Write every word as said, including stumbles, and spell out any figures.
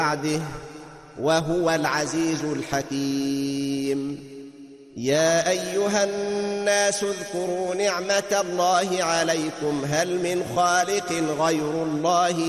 بعده وهو العزيز الحكيم. يا أيها الناس اذكروا نعمة الله عليكم هل من خالق غير الله